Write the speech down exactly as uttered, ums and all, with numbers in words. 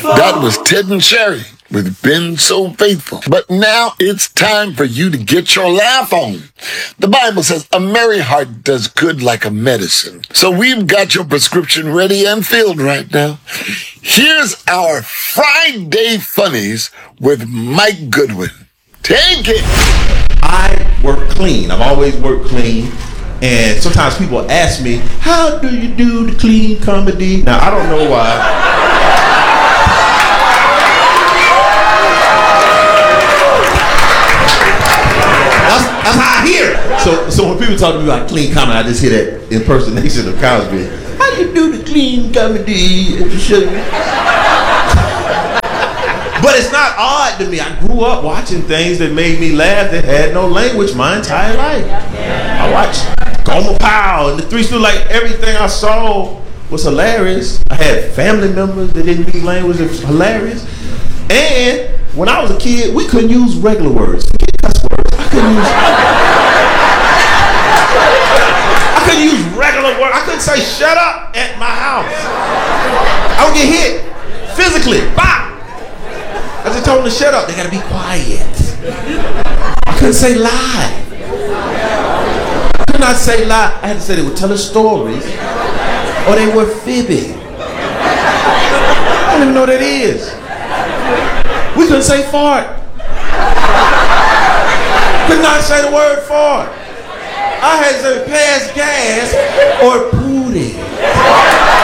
That was Ted and Sherry with Been So Faithful. But now it's time for you to get your laugh on. The Bible says a merry heart does good like a medicine. So we've got your prescription ready and filled right now. Here's our Friday Funnies with Mike Goodwin. Take it. I work clean. I've always worked clean. And sometimes people ask me, how do you do the clean comedy? Now, I don't know why. That's, that's how I hear it. So, so when people talk to me about clean comedy, I just hear that impersonation of Cosby. How do you do the clean comedy at the show? But it's not odd to me. I grew up watching things that made me laugh that had no language my entire life. I watched Gomer Pyle and the Three Stooges. Like, everything I saw was hilarious. I had family members that didn't speak language that was hilarious. And when I was a kid, we couldn't use regular words. Forget cuss words. I couldn't use I couldn't use regular words. I couldn't say shut up at my house. I would get hit physically. Bop! I just told them to shut up. They gotta be quiet. I couldn't say lie. I could not say lie. I had to say they were telling stories or they were fibbing. I don't even know what that is. We couldn't say fart. Could not say the word fart. I had to say pass gas or pooty.